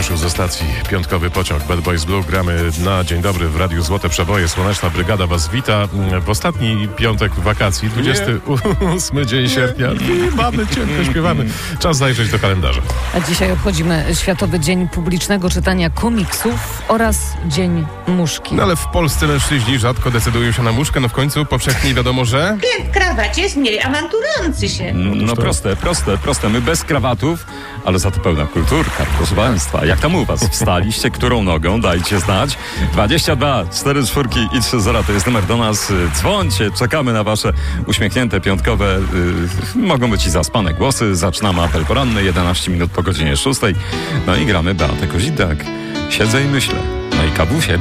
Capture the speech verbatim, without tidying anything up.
ruszył ze stacji piątkowy pociąg Bad Boys Blue. Gramy na dzień dobry w Radiu Złote Przeboje. Słoneczna Brygada was wita. W ostatni piątek wakacji, dwudziesty ósmy dzień sierpnia. I mamy, cienko śpiewamy. Czas zajrzeć do kalendarza. A dzisiaj obchodzimy Światowy Dzień Publicznego Czytania Komiksów oraz Dzień Muszki. No ale w Polsce mężczyźni rzadko decydują się na muszkę, no w końcu powszechnie wiadomo, że... W krawacie jest mniej awanturujący się. No proste, proste, proste. My bez krawatów, ale za to pełna kulturka, proszę Państwa. Jak tam u Was? Wstaliście? Którą nogą? Dajcie znać. dwadzieścia dwa cztery czwórki i trzy zera to jest numer do nas. Dzwońcie, czekamy na Wasze uśmiechnięte piątkowe, yy, mogą być i zaspane głosy. Zaczynamy apel poranny, jedenaście minut po godzinie szóstej. No i gramy Beatę Kozidak. Siedzę i myślę. No i kawusie.